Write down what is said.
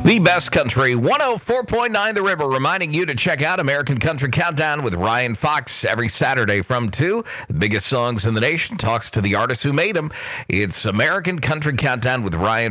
The best country, 104.9 The River, reminding you to check out American Country Countdown with Ryan Fox every Saturday from 2. The biggest songs in the nation, talks to the artists who made them. It's American Country Countdown with Ryan